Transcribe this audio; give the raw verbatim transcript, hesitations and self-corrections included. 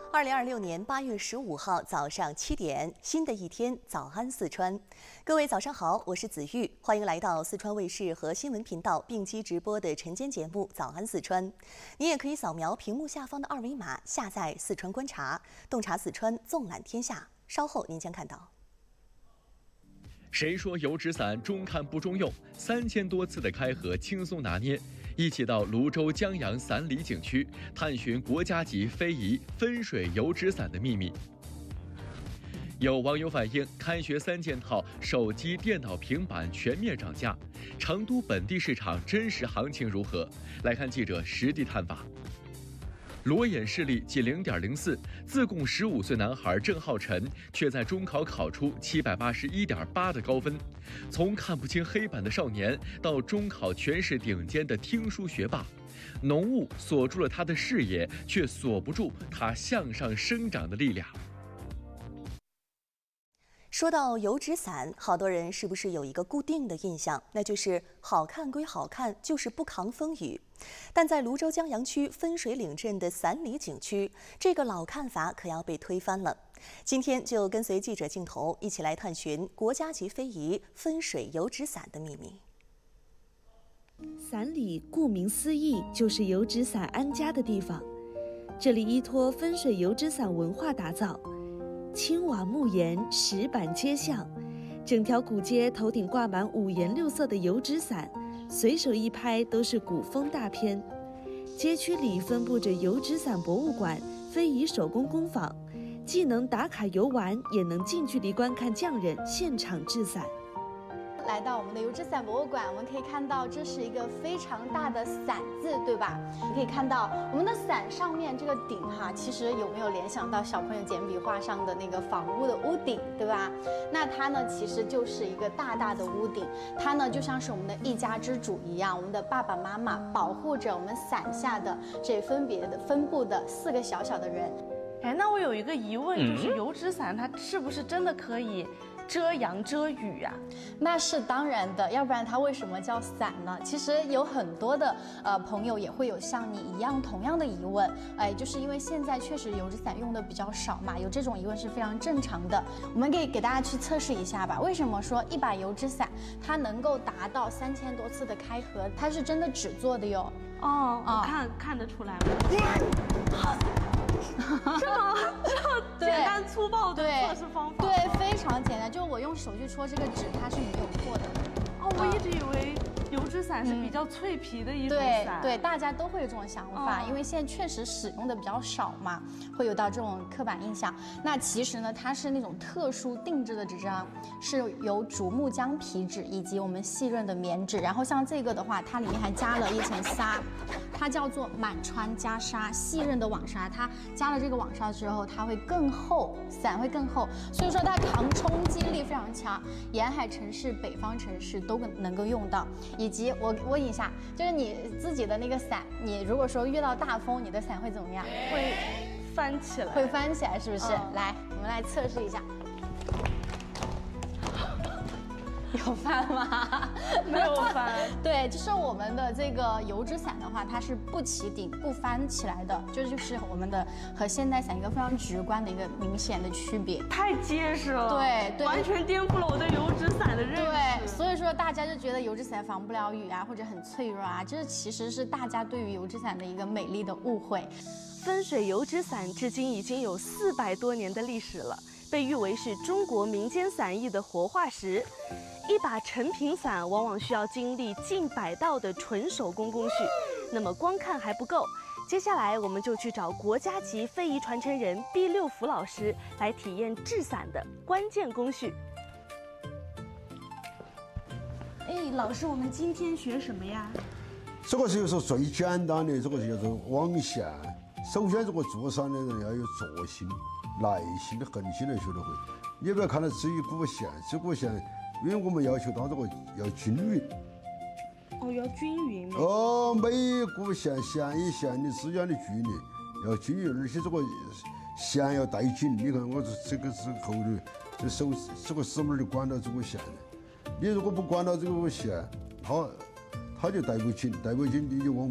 二零二六年八月十五号早上七点，新的一天，早安四川。各位早上好，我是子玉，欢迎来到四川卫视和新闻频道并机直播的晨间节目《早安四川》。您也可以扫描屏幕下方的二维码，下载四川观察，洞察四川，纵览天下。稍后您将看到。 谁说油纸伞中看不中用？三千多次的开合轻松拿捏，一起到泸州江阳伞里景区探寻国家级非遗分水油纸伞的秘密。有网友反映，开学三件套手机、电脑、平板全面涨价，成都本地市场真实行情如何？来看记者实地探访。 裸眼视力仅零点零四，自贡十五岁男孩郑浩晨却在中考考出七百八十一点八的高分。从看不清黑板的少年到中考全市顶尖的听书学霸，浓雾锁住了他的视野，却锁不住他向上生长的力量。 说到油纸伞，好多人是不是有一个固定的印象，那就是好看归好看，就是不抗风雨。但在泸州江阳区分水岭镇的伞里景区，这个老看法可要被推翻了。今天就跟随记者镜头一起来探寻国家级非遗分水油纸伞的秘密。 伞里顾名思义就是油纸伞安家的地方，这里依托分水油纸伞文化打造。 青瓦木檐，石板街巷，整条古街头顶挂满五颜六色的油纸伞，随手一拍都是古风大片。街区里分布着油纸伞博物馆、非遗手工工坊，既能打卡游玩，也能近距离观看匠人现场制伞。 来到我们的油纸伞博物馆，我们可以看到这是一个非常大的“伞”字，对吧？你可以看到我们的伞上面这个顶哈，其实有没有联想到小朋友简笔画上的那个房屋的屋顶，对吧？那它呢，其实就是一个大大的屋顶，它呢就像是我们的一家之主一样，我们的爸爸妈妈保护着我们伞下的这分别的分布的四个小小的人。 哎，那我有一个疑问，就是油纸伞它是不是真的可以 遮阳遮雨啊？ 那是当然的，要不然它为什么叫伞呢？其实有很多的呃朋友也会有像你一样同样的疑问，哎，就是因为现在确实油纸伞用的比较少嘛，有这种疑问是非常正常的。我们可以给大家去测试一下吧。为什么说一把油纸伞它能够达到三千多次的开合？它是真的纸做的哟。 哦，我看看得出来吗？ 这么这么简单粗暴的测试方法， 对，非常简单。就是我用手去戳这个纸，它是没有错的。 哦，我一直以为油纸伞是比较脆皮的一种伞。 对对，大家都会有这种想法，因为现在确实使用的比较少嘛，会有到这种刻板印象。那其实呢，它是那种特殊定制的纸张，是由竹木浆皮纸以及我们细润的棉纸，然后像这个的话，它里面还加了一层纱。 它叫做满穿袈裟，细韧的网纱，它加了这个网纱之后，它会更厚，伞会更厚，所以说它抗冲击力非常强，沿海城市、北方城市都能够用到。以及我我问一下，就是你自己的那个伞，你如果说遇到大风，你的伞会怎么样？ 会翻起来， 会翻起来，是不是？嗯、来，我们来测试一下。 有翻吗？ 没有翻。 对，就是我们的这个油纸伞的话，它是不起顶、不翻起来的，这就是我们的和现代伞一个非常直观的一个明显的区别。 太结实了， 对对， 完全颠覆了我对油纸伞的认识。 对，所以说大家就觉得油纸伞防不了雨啊，或者很脆弱啊，这其实是大家对于油纸伞的一个美丽的误会。 分水油纸伞至今已经有四百多年的历史了，被誉为是中国民间伞艺的活化石。 一把成品伞往往需要经历近百道的纯手工工序，那么光看还不够，接下来我们就去找国家级非遗传承人毕六福老师来体验制伞的关键工序。哎，老师，我们今天学什么呀？ 这个就是最简单的，这个叫做网线。首先，这个做伞的人要有惰性、耐心的、恒心来学得会。你不要看到只一股线，这股线。 因为我们要求它这个要均匀， 哦，要均匀。 哦，每一股线线与线的之间的距离要均匀，而且这个线要带紧。你看我这这个是后头这手这个指纹就管到这个线的，你如果不管到这个线，它它就带不紧，带不紧你就往